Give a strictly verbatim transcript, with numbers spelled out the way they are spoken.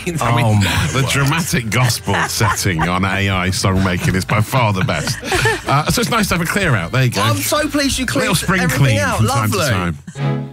mean, I mean Oh my the word. dramatic gospel setting on A I song making is by far the best. Uh, so it's nice to have a clear out. There you go. I'm so pleased you cleared Little spring everything clean out. from Lovely. time to time.